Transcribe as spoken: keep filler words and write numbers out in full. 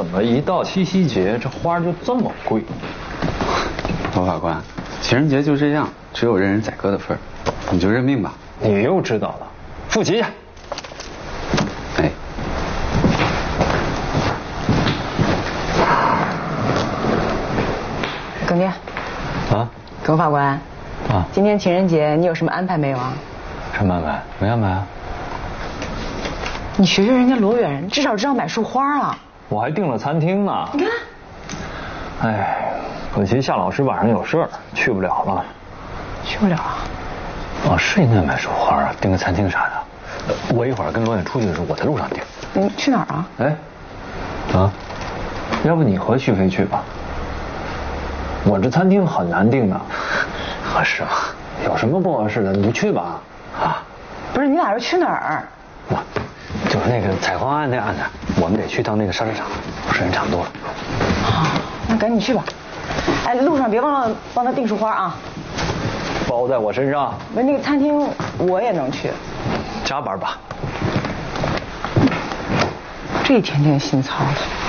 么一到七夕节这花就这么贵？ 罗法官，情人节就这样，只有任人宰割的份儿，你就认命吧。 你又知道了，付齐去。 哎。 耿爹。 啊？ 耿法官。 啊。 今天情人节你有什么安排没有啊？ 什么安排？没安排啊。 你学学人家罗远，至少知道买束花啊。 我还订了餐厅呢。 你看。 哎，可惜夏老师晚上有事儿，去不了了。 去不了啊？ 哦，是应该买束花啊，订个餐厅啥的。我一会儿跟罗远出去的时候，我在路上订。 你去哪儿啊？ 哎，啊，要不你和徐飞去吧？我这餐厅很难订的。合适吗？有什么不合适的？你就去吧。啊？ 不是，你俩要去哪儿？ 我就是那个采花案那案子，我们得去到那个沙石场，是人差不多了。 好，那赶紧去吧。哎，路上别忘了帮他订束花啊。 包在我身上。 不是，那个餐厅我也能去。 加班吧。 这一天天心操的。